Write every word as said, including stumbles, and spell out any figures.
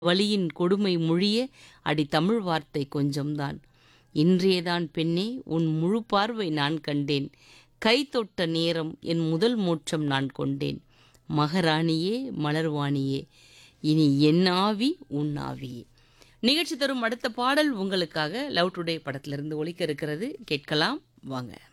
வலியின் கொடுமை மொழிய அடி தமிழ் வார்த்தை கொஞ்சம்தான். இன்றேதான் பெண்ணே உன் முழு பார்வை நான் கண்டேன். கை தொட்ட நேரம் என் முதல் மோட்சம் நான் கொண்டேன். மகாராணியே மலர்வாணியே இனி என் ஆவி உன் ஆவியே. நிகழ்ச்சி தரும் அடுத்த பாடல் உங்களுக்காக லவ் டுடே படத்திலிருந்து ஒலிக்க இருக்கிறது. கேட்கலாம் வாங்க.